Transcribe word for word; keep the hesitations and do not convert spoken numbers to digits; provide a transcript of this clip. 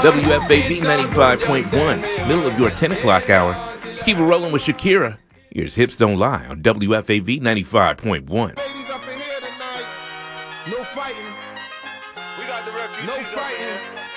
W F A V ninety-five point one, middle of your ten o'clock hour. Let's keep it rolling with Shakira. Here's Hips Don't Lie on W F A V ninety-five point one. Ladies up in here tonight. No fighting. We got the refugees No up in fighting. here.